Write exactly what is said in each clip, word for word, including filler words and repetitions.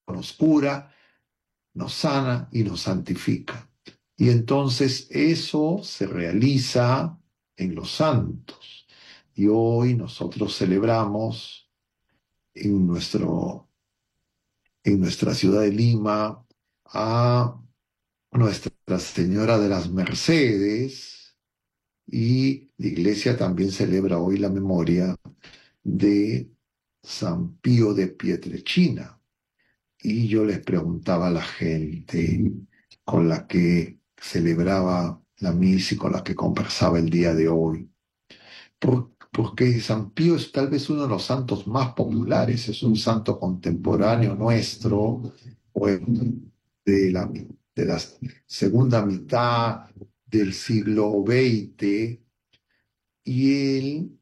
nos cura, nos sana y nos santifica. Y entonces eso se realiza en los santos. Y hoy nosotros celebramos en, nuestro, en nuestra ciudad de Lima a Nuestra Señora de las Mercedes, y la iglesia también celebra hoy la memoria de San Pío de Pietrelcina. Y yo les preguntaba a la gente con la que celebraba la misa y con la que conversaba el día de hoy, por- porque San Pío es tal vez uno de los santos más populares, es un santo contemporáneo nuestro, pues, de la, de la segunda mitad del siglo veinte, y él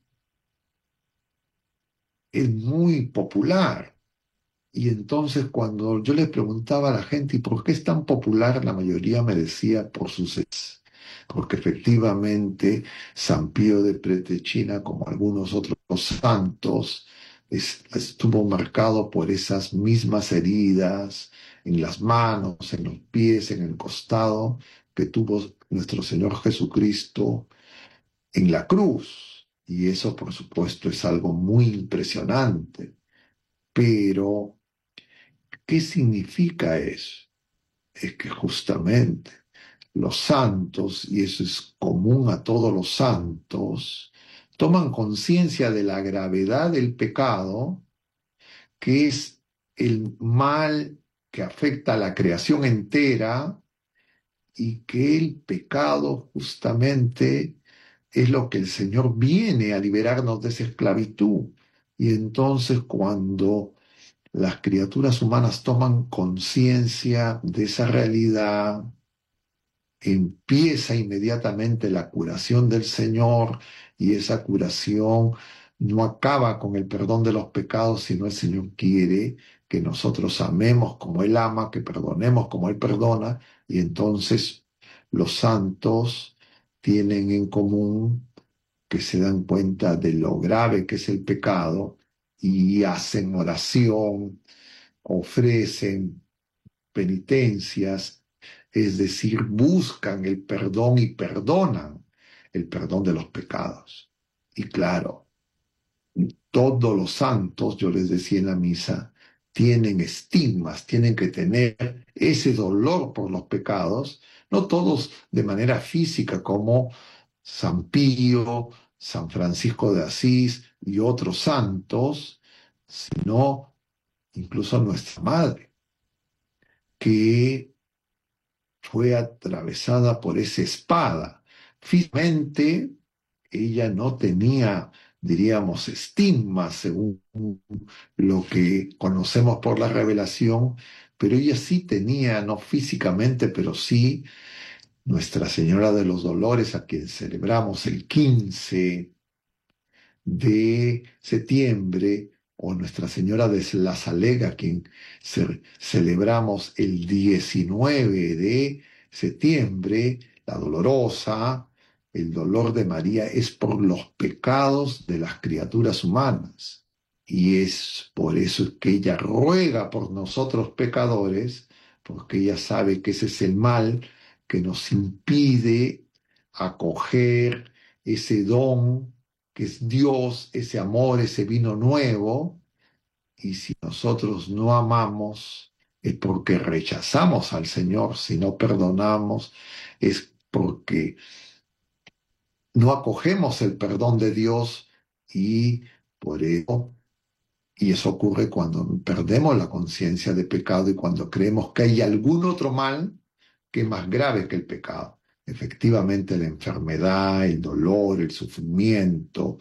es muy popular. Y entonces cuando yo le preguntaba a la gente, ¿y por qué es tan popular? La mayoría me decía por sus ex, porque efectivamente San Pío de Pietrelcina, como algunos otros santos, es- estuvo marcado por esas mismas heridas en las manos, en los pies, en el costado, que tuvo nuestro Señor Jesucristo en la cruz. Y eso, por supuesto, es algo muy impresionante. Pero ¿qué significa eso? Es que justamente los santos, y eso es común a todos los santos, toman conciencia de la gravedad del pecado, que es el mal que afecta a la creación entera, y que el pecado justamente es lo que el Señor viene a liberarnos de esa esclavitud. Y entonces cuando las criaturas humanas toman conciencia de esa realidad, empieza inmediatamente la curación del Señor, y esa curación no acaba con el perdón de los pecados, sino el Señor quiere que nosotros amemos como Él ama, que perdonemos como Él perdona, y entonces los santos tienen en común que se dan cuenta de lo grave que es el pecado y hacen oración, ofrecen penitencias, es decir, buscan el perdón y perdonan el perdón de los pecados. Y claro, todos los santos, yo les decía en la misa, tienen estigmas, tienen que tener ese dolor por los pecados, no todos de manera física como San Pío, San Francisco de Asís y otros santos, sino incluso nuestra madre, que fue atravesada por esa espada. Físicamente, ella no tenía, diríamos, estigmas según lo que conocemos por la revelación, pero ella sí tenía, no físicamente, pero sí Nuestra Señora de los Dolores, a quien celebramos el quince de septiembre, o Nuestra Señora de la Salega, a quien ce- celebramos el diecinueve de septiembre, la dolorosa. El dolor de María es por los pecados de las criaturas humanas, y es por eso que ella ruega por nosotros pecadores, porque ella sabe que ese es el mal que nos impide acoger ese don que es Dios, ese amor, ese vino nuevo. Y si nosotros no amamos, es porque rechazamos al Señor. Si no perdonamos, es porque no acogemos el perdón de Dios, y por eso, y eso ocurre cuando perdemos la conciencia de pecado y cuando creemos que hay algún otro mal que es más grave que el pecado. Efectivamente, la enfermedad, el dolor, el sufrimiento,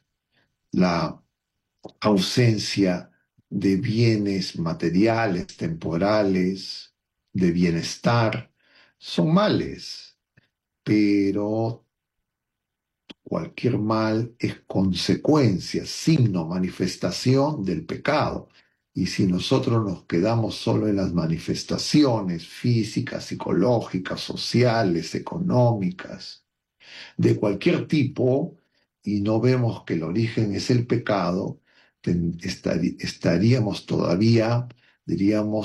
la ausencia de bienes materiales, temporales, de bienestar, son males, pero cualquier mal es consecuencia, signo, manifestación del pecado. Y si nosotros nos quedamos solo en las manifestaciones físicas, psicológicas, sociales, económicas, de cualquier tipo, y no vemos que el origen es el pecado, ten- estari- estaríamos todavía, diríamos,